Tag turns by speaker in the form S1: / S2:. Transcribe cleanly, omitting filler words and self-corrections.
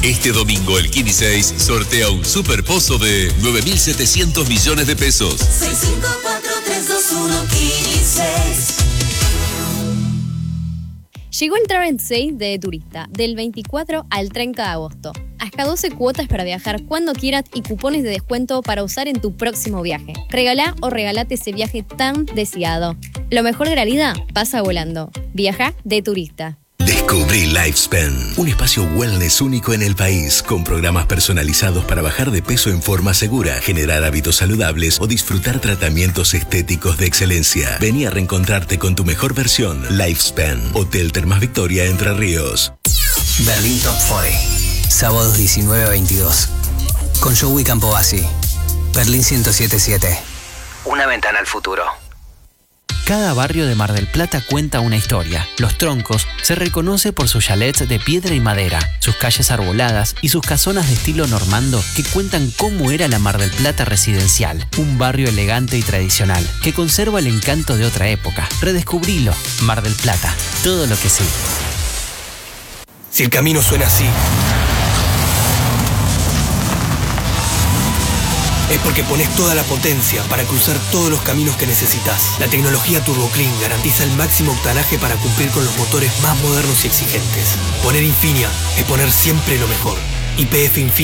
S1: Este domingo el Kini 6 sortea un superpozo de 9.700 millones de pesos.
S2: 654-321 Kini 6.
S3: Llegó el Travel Sale de Turista, del 24 al 30 de agosto. Hasta 12 cuotas para viajar cuando quieras y cupones de descuento para usar en tu próximo viaje. Regalá o regalate ese viaje tan deseado. Lo mejor de la vida pasa volando. Viaja de Turista.
S4: Descubrí Lifespan, un espacio wellness único en el país, con programas personalizados para bajar de peso en forma segura, generar hábitos saludables o disfrutar tratamientos estéticos de excelencia. Vení a reencontrarte con tu mejor versión. Lifespan, Hotel Termas Victoria, Entre Ríos.
S5: Berlín Top 40, sábados 19 a 22. Con Joey Campobasi. Berlín 107.7. Una ventana al futuro.
S6: Cada barrio de Mar del Plata cuenta una historia. Los Troncos se reconoce por sus chalets de piedra y madera, sus calles arboladas y sus casonas de estilo normando que cuentan cómo era la Mar del Plata residencial. Un barrio elegante y tradicional que conserva el encanto de otra época. Redescubrilo. Mar del Plata. Todo lo que sí.
S7: Si el camino suena así, es porque pones toda la potencia para cruzar todos los caminos que necesitas. La tecnología Turbo Clean garantiza el máximo octanaje para cumplir con los motores más modernos y exigentes. Poner Infinia es poner siempre lo mejor. YPF Infinia.